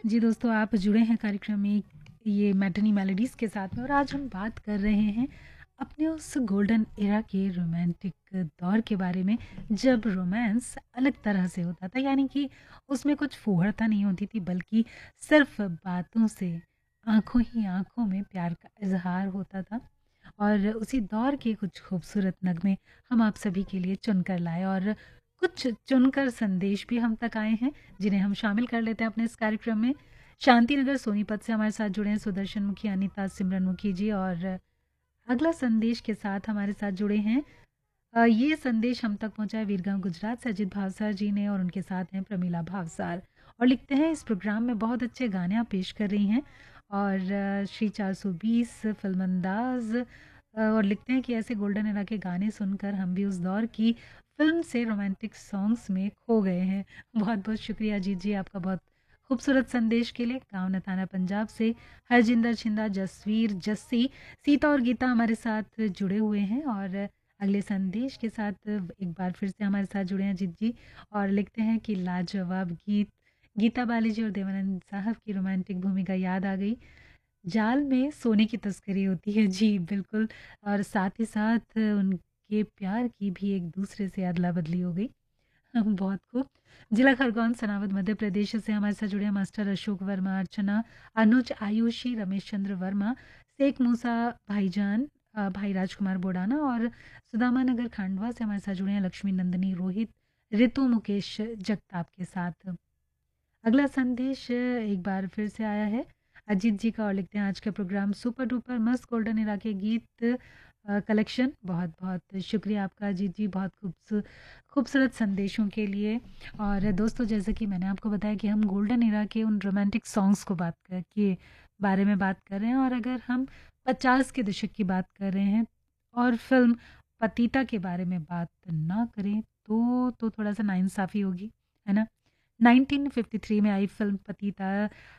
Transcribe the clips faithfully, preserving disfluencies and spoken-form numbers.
जी दोस्तों, आप जुड़े हैं कार्यक्रम में ये मैटनी मेलोडीज़ के साथ में और आज हम बात कर रहे हैं अपने उस गोल्डन एरा के रोमांटिक दौर के बारे में, जब रोमांस अलग तरह से होता था। यानी कि उसमें कुछ फूहड़ता नहीं होती थी, बल्कि सिर्फ बातों से आंखों ही आंखों में प्यार का इजहार होता था। और उसी दौर के कुछ खूबसूरत नगमे हम आप सभी के लिए चुनकर लाए और कुछ चुनकर संदेश भी हम तक आए हैं, जिन्हें हम शामिल कर लेते हैं अपने इस कार्यक्रम में। शांति नगर सोनीपत से हमारे साथ जुड़े हैं सुदर्शन मुखी, अनिता सिमरन मुखी जी। और अगला संदेश के साथ हमारे साथ जुड़े हैं, अ, ये संदेश हम तक पहुंचा है वीरगांव गुजरात से अजित भावसार जी ने, और उनके साथ हैं प्रमीला भावसार। और लिखते हैं, इस प्रोग्राम में बहुत अच्छे गाने आप पेश कर रही हैं। और अ, श्री चार सौ बीस फिल्म अंदाज, अ, और लिखते हैं कि ऐसे गोल्डन एरा के गाने सुनकर हम भी उस दौर की फिल्म से रोमांटिक सॉन्ग्स में खो गए हैं। बहुत बहुत शुक्रिया अजीत जी, आपका बहुत खूबसूरत संदेश के लिए। गाँव नथाना पंजाब से हरजिंदर छिंदा, जसवीर, जस्सी, सीता और गीता हमारे साथ जुड़े हुए हैं। और अगले संदेश के साथ एक बार फिर से हमारे साथ जुड़े हैं अजीत जी, और लिखते हैं कि लाजवाब गीत, गीता बाली जी और देवानंद साहब की रोमांटिक भूमिका याद आ गई। जाल में सोने की तस्करी होती है, जी बिल्कुल। और साथ ही साथ उनके प्यार की भी एक दूसरे से अदला बदली हो गई। बहुत खूब। जिला खरगोन सनावद मध्य प्रदेश से हमारे साथ जुड़े हैं मास्टर अशोक वर्मा, अर्चना, अनुज, आयुषी, रमेश चंद्र वर्मा, शेख मूसा भाईजान, अ, भाई राजकुमार बोडाना, और सुदामा नगर खांडवा से हमारे साथ जुड़े हैं लक्ष्मी नंदिनी, रोहित, ऋतु, मुकेश जगताप के साथ। अगला संदेश एक बार फिर से आया है अजीत जी का, और लिखते हैं, आज का प्रोग्राम सुपर डुपर मस्त, गोल्डन इरा के गीत अ, कलेक्शन। बहुत बहुत शुक्रिया आपका अजीत जी, बहुत खूबसूरत खूबसूरत संदेशों के लिए। और दोस्तों, जैसे कि मैंने आपको बताया कि हम गोल्डन इरा के उन रोमांटिक सॉन्ग्स को बात कर के बारे में बात कर रहे हैं। और अगर हम पचास के दशक की बात कर रहे हैं और फिल्म पतिता के बारे में बात ना करें तो तो थोड़ा सा नाइंसाफ़ी होगी, है ना। नाइनटीन फिफ्टी थ्री में आई फिल्म पतिता,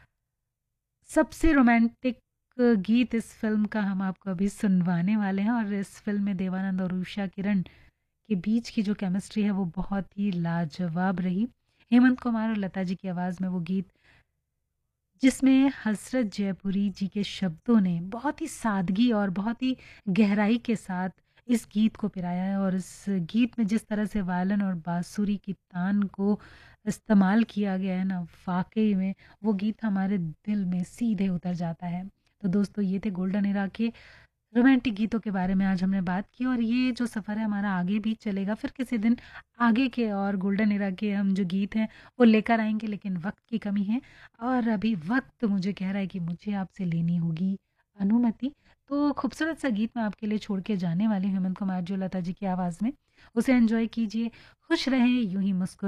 सबसे रोमांटिक गीत इस फिल्म का हम आपको अभी सुनवाने वाले हैं। और इस फिल्म में देवानंद और उषा किरण के बीच की जो केमिस्ट्री है वो बहुत ही लाजवाब रही। हेमंत कुमार और लता जी की आवाज़ में वो गीत, जिसमें हसरत जयपुरी जी के शब्दों ने बहुत ही सादगी और बहुत ही गहराई के साथ इस गीत को पिराया है। और इस गीत में जिस तरह से वायलिन और बांसुरी की तान को इस्तेमाल किया गया है ना, वाकई में वो गीत हमारे दिल में सीधे उतर जाता है। तो दोस्तों, ये थे गोल्डन इरा के रोमांटिक गीतों के बारे में आज हमने बात की। और ये जो सफ़र है हमारा आगे भी चलेगा, फिर किसी दिन आगे के और गोल्डन इरा के हम जो गीत हैं वो लेकर आएंगे, लेकिन वक्त की कमी है और अभी वक्त मुझे कह रहा है कि मुझे आपसे लेनी होगी अनुमति। तो खूबसूरत सा गीत मैं आपके लिए छोड़ के जाने वाली हूँ, हेमंत कुमार जी और लता जी की आवाज़ में। उसे एंजॉय कीजिए, खुश रहें, यूं ही मुस्कुराए।